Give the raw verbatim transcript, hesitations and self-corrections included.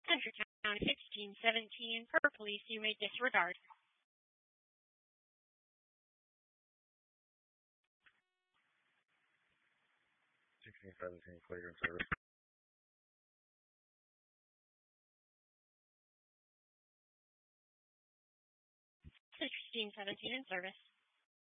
Centertown sixteen seventeen per police you may disregard. sixteen seventeen flagrant service. sixteen seventeen in service.